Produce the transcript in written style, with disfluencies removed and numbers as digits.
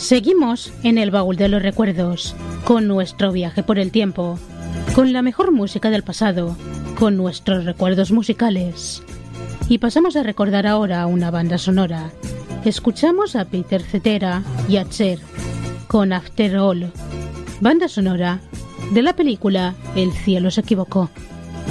Seguimos en el baúl de los recuerdos, con nuestro viaje por el tiempo, con la mejor música del pasado, con nuestros recuerdos musicales. Y pasamos a recordar ahora una banda sonora. Escuchamos a Peter Cetera y a Cher con After All, banda sonora de la película El cielo se equivocó.